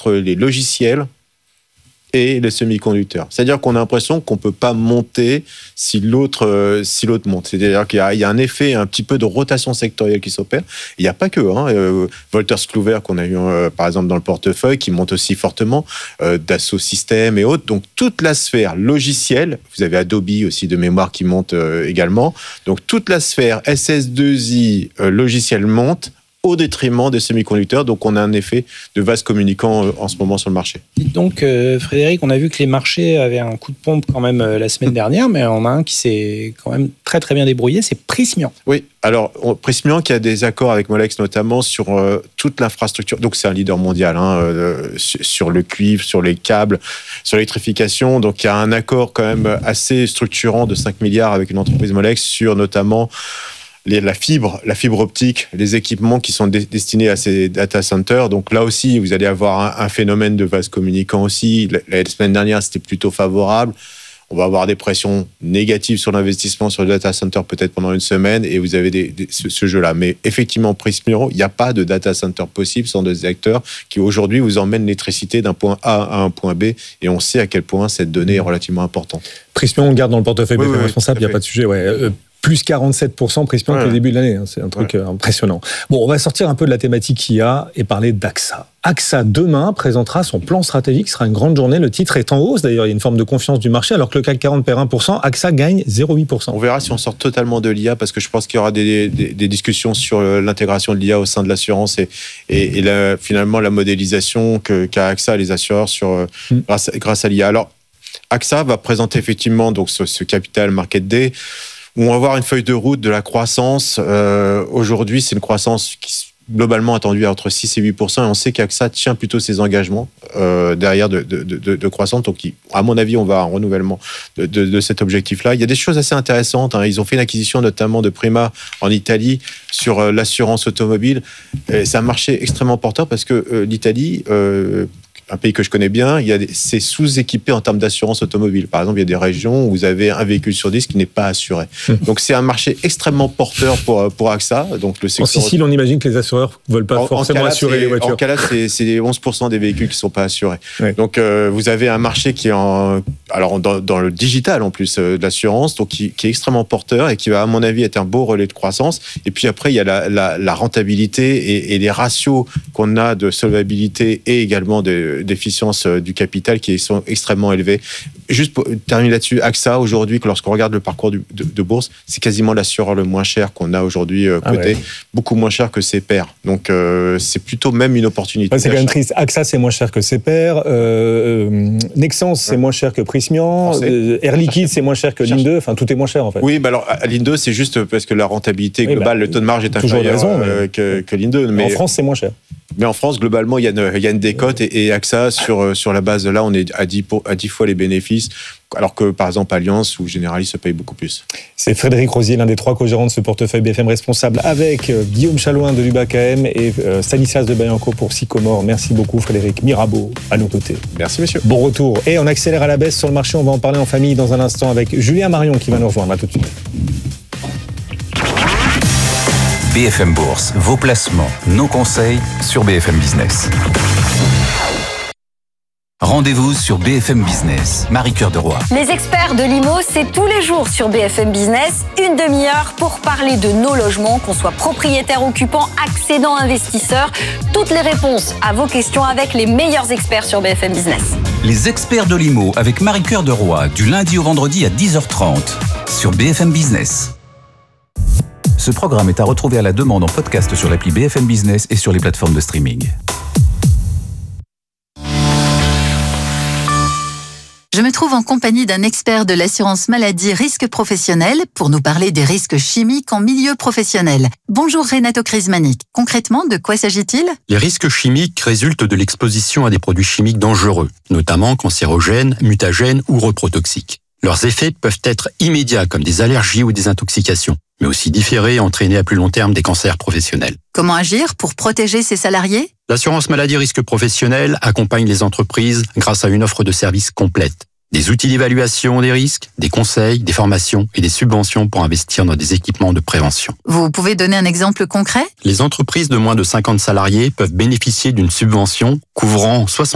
entre les logiciels et les semi-conducteurs. C'est-à-dire qu'on a l'impression qu'on ne peut pas monter si l'autre monte. C'est-à-dire qu'il y a un effet, un petit peu de rotation sectorielle qui s'opère. Il n'y a pas que. Wolters Kluwer, qu'on a eu par exemple dans le portefeuille, qui monte aussi fortement, Dassault Systèmes et autres. Donc toute la sphère logicielle, vous avez Adobe aussi de mémoire qui monte également. Donc toute la sphère SS2I logicielle monte au détriment des semi-conducteurs. Donc, on a un effet de vase communicant en ce moment sur le marché. Donc, Frédéric, on a vu que les marchés avaient un coup de pompe quand même la semaine dernière, mais on a un qui s'est quand même très, très bien débrouillé, c'est Prysmian. Oui, alors, Prysmian qui a des accords avec Molex notamment sur toute l'infrastructure. Donc, c'est un leader mondial sur le cuivre, sur les câbles, sur l'électrification. Donc, il y a un accord quand même assez structurant de 5 milliards avec une entreprise Molex sur notamment la fibre optique, les équipements qui sont destinés à ces data centers. Donc là aussi, vous allez avoir un phénomène de vase communicant aussi. La semaine dernière, c'était plutôt favorable. On va avoir des pressions négatives sur l'investissement sur le data center peut-être pendant une semaine et vous avez ce jeu-là. Mais effectivement, Prysmian, il n'y a pas de data center possible sans des acteurs qui aujourd'hui vous emmènent l'électricité d'un point A à un point B et on sait à quel point cette donnée est relativement importante. Prysmian, on le garde dans le portefeuille BFM responsable, il n'y a fait. pas de sujet. Plus 47% Prysmian depuis le début de l'année. C'est un truc impressionnant. Bon, on va sortir un peu de la thématique IA et parler d'AXA. AXA, demain, présentera son plan stratégique. Ce sera une grande journée. Le titre est en hausse. D'ailleurs, il y a une forme de confiance du marché. Alors que le CAC 40 perd 1%, AXA gagne 0,8%. On verra si on sort totalement de l'IA parce que je pense qu'il y aura des discussions sur l'intégration de l'IA au sein de l'assurance et finalement la modélisation qu'a AXA et les assureurs grâce à l'IA. Alors, AXA va présenter effectivement donc, ce Capital Market Day où on va voir une feuille de route de la croissance. Aujourd'hui, c'est une croissance qui globalement attendue à entre 6 et 8%. Et on sait qu'AXA tient plutôt ses engagements derrière de croissance. Donc, à mon avis, on va à un renouvellement de cet objectif-là. Il y a des choses assez intéressantes. Ils ont fait une acquisition notamment de Prima en Italie sur l'assurance automobile. Et c'est un marché extrêmement porteur parce que l'Italie... un pays que je connais bien, c'est sous-équipé en termes d'assurance automobile. Par exemple, il y a des régions où vous avez un véhicule sur 10 qui n'est pas assuré. Donc, c'est un marché extrêmement porteur pour AXA. Donc, le secteur... En Sicile, on imagine que les assureurs ne veulent pas forcément assurer les voitures. En Calade, c'est 11% des véhicules qui ne sont pas assurés. Oui. Donc, vous avez un marché qui est dans le digital, en plus, de l'assurance, donc qui est extrêmement porteur et qui va, à mon avis, être un beau relais de croissance. Et puis après, il y a la rentabilité et les ratios qu'on a de solvabilité et également d'efficience du capital qui sont extrêmement élevés. Juste pour terminer là-dessus, AXA, aujourd'hui, lorsqu'on regarde le parcours de bourse, c'est quasiment l'assureur le moins cher qu'on a aujourd'hui coté, beaucoup moins cher que ses pairs. Donc, c'est plutôt même une opportunité. C'est quand même triste. AXA, c'est moins cher que ses pairs. Nexans, c'est moins cher que Prysmian. Air Liquide, c'est moins cher que Ligne 2. Enfin, tout est moins cher, en fait. Oui, alors, Ligne 2, c'est juste parce que la rentabilité globale, le taux de marge est inférieur que Ligne 2. Mais en France, c'est moins cher. Mais en France, globalement, il y a une décote et AXA, sur la base de là, on est à 10 fois les bénéfices, alors que, par exemple, Allianz ou Generali se payent beaucoup plus. C'est Frédéric Rosier, l'un des 3 co-gérants de ce portefeuille BFM responsable, avec Guillaume Chalouin de l'UBA-KM et Stanislas de Bayanco pour Sycomore. Merci beaucoup, Frédéric. Mirabeau, à nos côtés. Merci, monsieur. Bon retour. Et on accélère à la baisse sur le marché. On va en parler en famille dans un instant avec Julien Marion qui va nous rejoindre. À tout de suite. BFM Bourse, vos placements, nos conseils sur BFM Business. Rendez-vous sur BFM Business. Marie-Cœur de Roy. Les experts de l'IMO, c'est tous les jours sur BFM Business, une demi-heure pour parler de nos logements, qu'on soit propriétaire, occupant, accédant, investisseur. Toutes les réponses à vos questions avec les meilleurs experts sur BFM Business. Les experts de l'IMO avec Marie-Cœur de Roy, du lundi au vendredi à 10h30 sur BFM Business. Ce programme est à retrouver à la demande en podcast sur l'appli BFM Business et sur les plateformes de streaming. Je me trouve en compagnie d'un expert de l'assurance maladie risque professionnel pour nous parler des risques chimiques en milieu professionnel. Bonjour Renato Crismanic. Concrètement, de quoi s'agit-il ? Les risques chimiques résultent de l'exposition à des produits chimiques dangereux, notamment cancérogènes, mutagènes ou reprotoxiques. Leurs effets peuvent être immédiats comme des allergies ou des intoxications, mais aussi différés et entraîner à plus long terme des cancers professionnels. Comment agir pour protéger ses salariés ? L'assurance maladie risque professionnel accompagne les entreprises grâce à une offre de services complète. Des outils d'évaluation des risques, des conseils, des formations et des subventions pour investir dans des équipements de prévention. Vous pouvez donner un exemple concret ? Les entreprises de moins de 50 salariés peuvent bénéficier d'une subvention couvrant 60